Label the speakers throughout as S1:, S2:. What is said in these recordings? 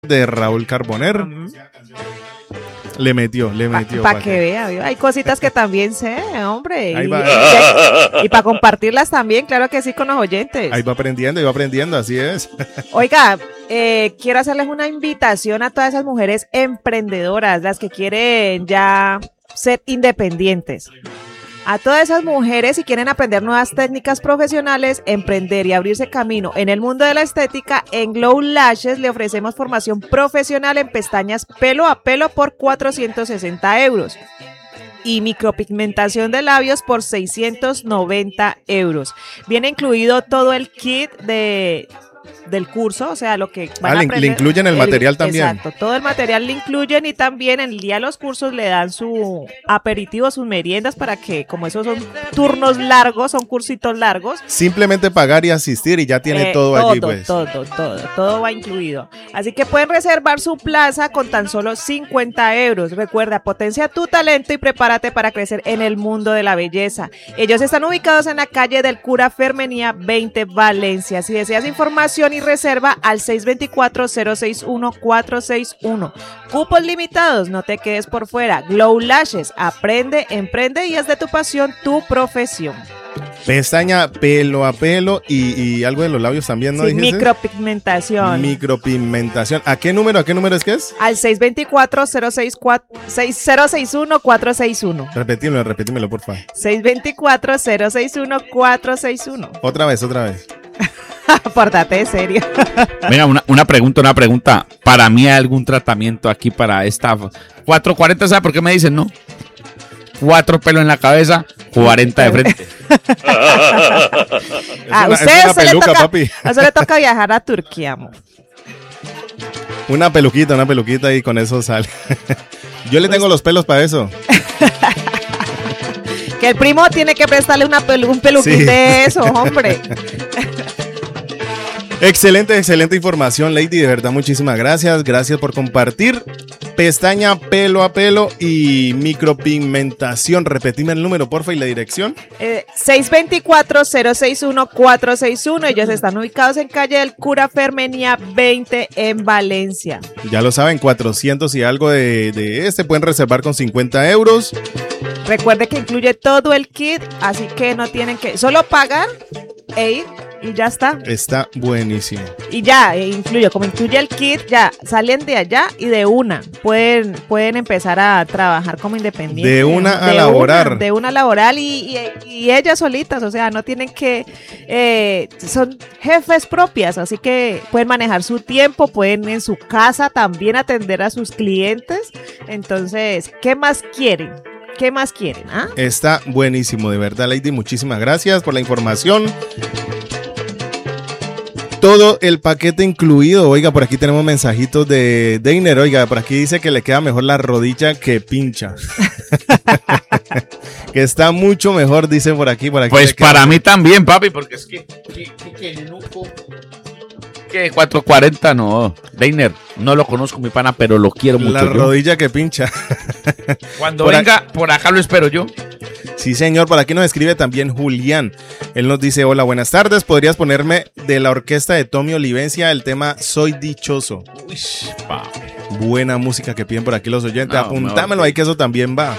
S1: de Raúl Carboner. Le metió.
S2: Para que vea, hay cositas que también sé, hombre. Y para compartirlas también, claro que sí, con los oyentes.
S1: Ahí va aprendiendo, así es.
S2: Oiga, quiero hacerles una invitación a todas esas mujeres emprendedoras, las que quieren ya ser independientes. A todas esas mujeres, si quieren aprender nuevas técnicas profesionales, emprender y abrirse camino en el mundo de la estética, en Glow Lashes le ofrecemos formación profesional en pestañas pelo a pelo por 460 euros y micropigmentación de labios por 690 euros. Viene incluido todo el kit del curso, o sea, lo que van a aprender.
S1: Le incluyen el material también.
S2: Exacto, todo el material le incluyen y también en el día de los cursos le dan su aperitivo, sus meriendas para que, como esos son turnos largos, son cursitos largos.
S1: Simplemente pagar y asistir y ya tiene todo allí, pues.
S2: Todo va incluido. Así que pueden reservar su plaza con tan solo 50 euros. Recuerda, potencia tu talento y prepárate para crecer en el mundo de la belleza. Ellos están ubicados en la calle del Cura Fermenía 20, Valencia. Si deseas información y reserva al 624-061-461. Cupos limitados, no te quedes por fuera. Glow Lashes, aprende, emprende y haz de tu pasión tu profesión.
S1: Pestaña pelo a pelo y algo de los labios también, ¿no?
S2: Sí, micropigmentación.
S1: ¿A qué número es que es?
S2: Al 624-061-461.
S1: Repetímelo, por favor.
S2: 624-061-461.
S1: Otra vez.
S2: Pórtate serio.
S3: Venga, una pregunta. Para mí hay algún tratamiento aquí para esta 440, ¿sabe por qué me dicen, no? 4 pelos en la cabeza, 40 de frente.
S2: Eso le toca viajar a Turquía, amor.
S1: Una peluquita y con eso sale. Yo le tengo los pelos para eso.
S2: Que el primo tiene que prestarle un peluquín de eso, hombre.
S1: Excelente información, Lady, de verdad, muchísimas gracias por compartir. Pestaña pelo a pelo y micropigmentación. Repetime el número, porfa, y la dirección.
S2: 624-061-461. Ellos están ubicados en calle del Cura Fermenía 20 en Valencia.
S1: Ya lo saben, 400 y algo de pueden reservar con 50 euros.
S2: Recuerde que incluye todo el kit, así que no tienen que solo pagar e ir y ya está.
S1: Está buenísimo.
S2: Y ya, como incluye el kit, ya salen de allá y de una pueden empezar a trabajar como independientes.
S1: De una a laborar.
S2: De una laboral y ellas solitas, o sea, no tienen que, son jefes propias, así que pueden manejar su tiempo, pueden en su casa también atender a sus clientes. Entonces, ¿qué más quieren? ¿Ah?
S1: Está buenísimo, de verdad, Lady, muchísimas gracias por la información. Todo el paquete incluido. Oiga, por aquí tenemos mensajitos de Deiner. Oiga, por aquí dice que le queda mejor la rodilla que pincha. Que está mucho mejor, dice por aquí.
S3: Pues para mí también, papi, porque es que 440 no. Deiner, no lo conozco, mi pana, pero lo quiero mucho.
S1: La rodilla que pincha.
S3: Cuando venga, por acá lo espero yo.
S1: Sí, señor, por aquí nos escribe también Julián. Él nos dice: hola, buenas tardes. ¿Podrías ponerme de la orquesta de Tommy Olivencia el tema Soy Dichoso?
S3: Uy,
S1: buena música que piden por aquí los oyentes. Apuntámelo ahí que eso también va.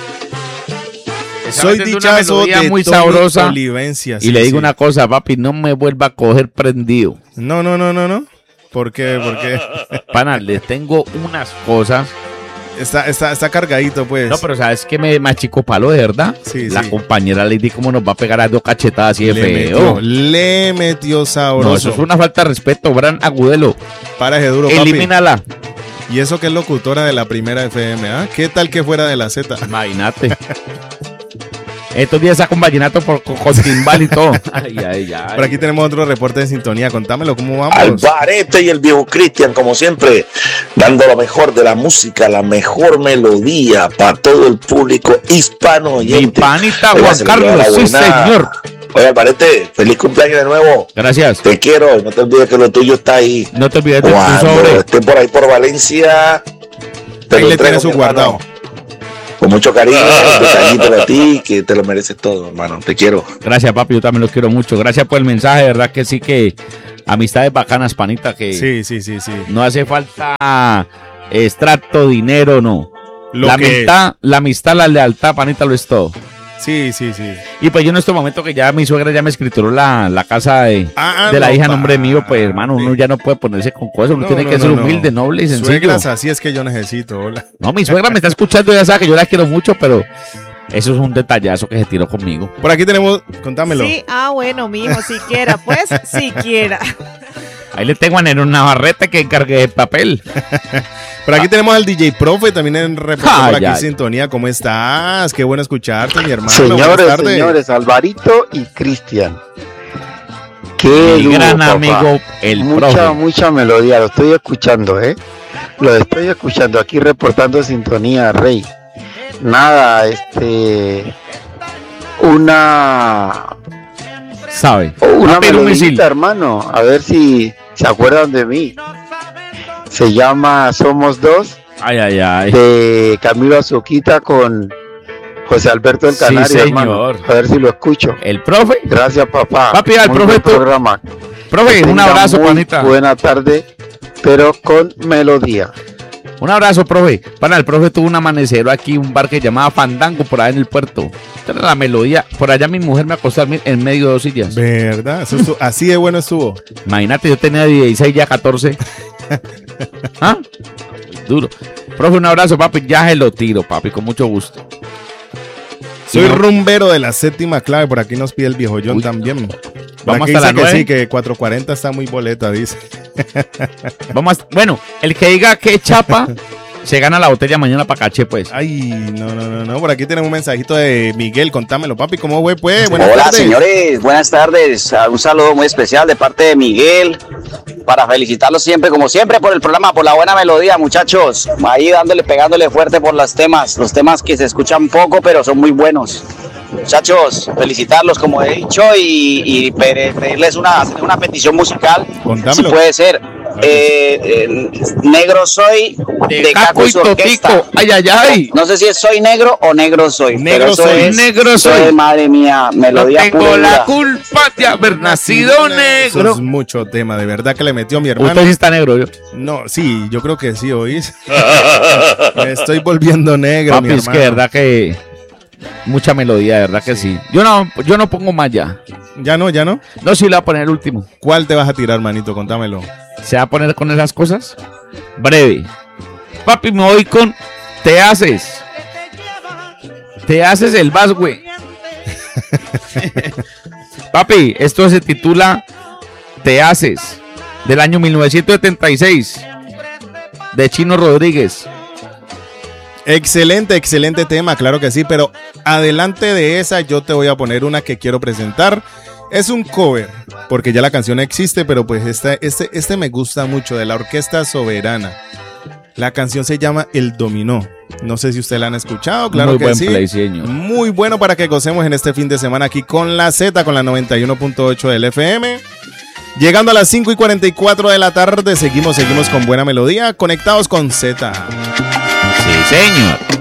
S1: Soy dichoso de
S3: muy
S1: Tommy
S3: sabrosa.
S1: Olivencia.
S3: Y le digo una cosa, papi, no me vuelva a coger prendido.
S1: No. ¿Por qué?
S3: Pana, les tengo unas cosas.
S1: Está cargadito, pues.
S3: No, pero ¿sabes qué me achicopaló de verdad?
S1: Sí,
S3: la compañera Lady cómo nos va a pegar a 2 cachetadas así de feo.
S1: Le metió sabroso.
S3: No, eso es una falta de respeto, Bran Agudelo.
S1: Para ese duro, papi.
S3: Elimínala.
S1: Y eso que es locutora de la primera FM, ¿ah? ¿Qué tal que fuera de la Z?
S3: Imagínate. Estos días saco un vallenato con timbal y todo. Ay.
S1: Por aquí tenemos otro reporte de sintonía. Contámelo, ¿cómo vamos?
S4: Alvarete y el viejo Cristian, como siempre, dando lo mejor de la música, la mejor melodía para todo el público hispano oyente.
S3: Mi panita Juan Carlos, sí, señor.
S4: Oye, Alvarete, feliz cumpleaños de nuevo.
S3: Gracias.
S4: Te quiero, no te olvides que lo tuyo está ahí.
S3: No te olvides de tu
S4: sobre. Esté por ahí por Valencia.
S1: Ahí le tienes su guardado.
S4: Con mucho cariño, un detallito de ti, que te lo mereces todo, hermano. Te quiero.
S3: Gracias, papi, yo también los quiero mucho. Gracias por el mensaje, de verdad que sí, que amistades bacanas, panita, que
S1: Sí.
S3: no hace falta extracto, dinero, no. La amistad, la lealtad, panita, lo es todo.
S1: Sí.
S3: Y pues yo en este momento que ya mi suegra ya me escrituró la casa de la hija a nombre mío, pues hermano, uno ya no puede ponerse con cosas, uno tiene que ser humilde, noble y sencillo.
S1: Suegras, así es que yo necesito, hola.
S3: No, mi suegra me está escuchando, ya sabe que yo la quiero mucho, pero eso es un detallazo que se tiró conmigo.
S1: Por aquí tenemos, contámelo.
S2: Sí, bueno, mijo, siquiera, pues, siquiera.
S3: Ahí le tengo a Nero Navarrete que encargue el papel.
S1: Por aquí tenemos al DJ Profe, también en reporte por aquí en
S3: ay.
S1: sintonía. ¿Cómo estás? Qué bueno escucharte, mi hermano.
S5: Señores, Alvarito y Cristian. Qué
S3: Mi
S5: duro,
S3: gran
S5: papá.
S3: amigo, el profe.
S5: Mucha melodía, lo estoy escuchando, Lo estoy escuchando aquí reportando sintonía, Rey. Nada, una
S3: Pero un misil.
S5: melodita, hermano, a ver si se acuerdan de mí. Se llama Somos Dos,
S3: Ay.
S5: de Camilo Azuquita con José Alberto del
S3: Sí,
S5: Canario,
S3: señor.
S5: hermano. A ver si lo escucho.
S3: El profe.
S5: Gracias, papá.
S3: Papi, al
S5: Muy
S3: profe
S5: buen
S3: tú-
S5: programa.
S3: Profe,
S5: Que
S3: un
S5: tenga
S3: abrazo,
S5: muy
S3: panita.
S5: Buena tarde, pero con melodía.
S3: Un abrazo, profe. Para el profe tuvo un amanecero aquí, un bar que llamaba Fandango por allá en el puerto. Esta era la melodía. Por allá mi mujer me acostó en medio de 2 sillas.
S1: ¿Verdad? Así de bueno estuvo.
S3: Imagínate, yo tenía 16, ya 14. ¿Ah? Duro. Profe, un abrazo, papi. Ya se lo tiro, papi, con mucho gusto.
S1: Soy
S3: Y no-
S1: rumbero de la séptima clave. Por aquí nos pide el viejo John
S3: Uy.
S1: también.
S3: Vamos
S1: Aquí
S3: hasta la
S1: dice que
S3: 9.
S1: sí, que 440 está muy boleta, dice.
S3: Bueno, el que diga que chapa, se gana la botella mañana para caché, pues.
S1: Ay, no. Por aquí tenemos un mensajito de Miguel. Contámelo, papi. ¿Cómo fue, pues? Buenas
S6: Hola,
S1: tardes.
S6: señores, buenas tardes. Un saludo muy especial de parte de Miguel para felicitarlos siempre, como siempre, por el programa, por la buena melodía, muchachos. Ahí pegándole fuerte por los temas que se escuchan poco, pero son muy buenos. Muchachos, felicitarlos, como he dicho, y pedirles una petición musical,
S1: Contámelo.
S6: si puede ser. Negro Soy de Caco y su orquesta.
S3: Totico. Ay.
S6: No sé si es Soy Negro o Negro Soy.
S1: Negro
S6: pero eso
S1: Soy,
S6: es-
S3: Negro
S6: eso
S3: Soy.
S6: es, madre mía,
S3: No
S6: melodía
S3: tengo
S6: pura y
S3: la
S6: dura.
S3: culpa de haber nacido
S1: Eso
S3: negro.
S1: es mucho tema, de verdad que le metió mi hermano.
S3: Usted sí está negro, yo.
S1: No, sí, yo creo que sí, ¿oís? Me estoy volviendo negro,
S3: Papi,
S1: mi
S3: es
S1: hermano.
S3: que de verdad que mucha melodía, de verdad que sí. Yo no pongo más ya.
S1: ¿Ya no?
S3: No, sí le voy a poner el último.
S1: ¿Cuál te vas a tirar, manito? Contámelo.
S3: ¿Se va a poner con esas cosas? Breve. Papi, me voy con Te haces. Te haces el vas, güey. Papi, esto se titula Te haces, del año 1976, de Chino Rodríguez.
S1: Excelente tema, claro que sí, pero adelante de esa yo te voy a poner una que quiero presentar. Es un cover, porque ya la canción existe, pero pues este me gusta mucho, de la Orquesta Soberana. La canción se llama El Dominó. No sé si ustedes la han escuchado, claro
S3: Muy
S1: que
S3: buen
S1: sí.
S3: play, señor.
S1: Muy bueno para que gocemos en este fin de semana aquí con la Z, con la 91.8 del FM. Llegando a las 5:44 de la tarde, seguimos con buena melodía, conectados con Z.
S3: Sí, señor.